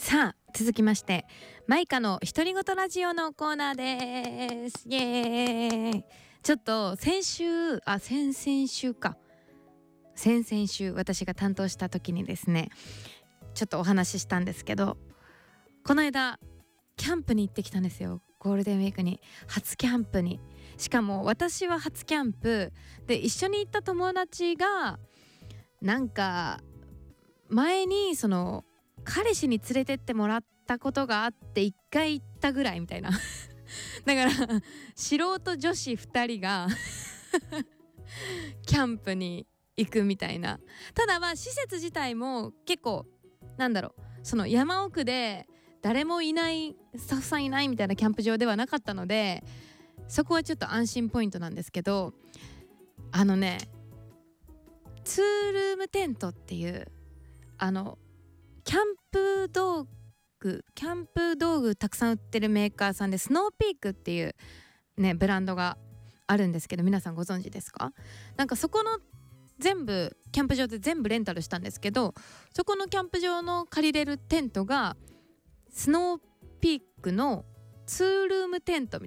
さあ続きましてマイカの独り言ラジオのコーナーです。イエーイ。ちょっと先々週私が担当した時にですね、ちょっとお話ししたんですけど、この間キャンプに行ってきたんですよ。ゴールデンウィークに初キャンプに。しかも私は初キャンプで、一緒に行った友達がなんか前にその彼氏に連れてってもらったことがあって1回行ったぐらいみたいなだから素人女子2人がキャンプに行くみたいな。ただ施設自体も結構その山奥で誰もいない、スタッフさんいないみたいなキャンプ場ではなかったので、そこはちょっと安心ポイントなんですけど、ツールームテントっていうキャンプ道具たくさん売ってるメーカーさんで、スノーピークっていうねブランドがあるんですけど、皆さんご存知ですか？なんかそこの全部キャンプ場で全部レンタルしたんですけど、そこのキャンプ場の借りれるテントがスノーピークのツールームテント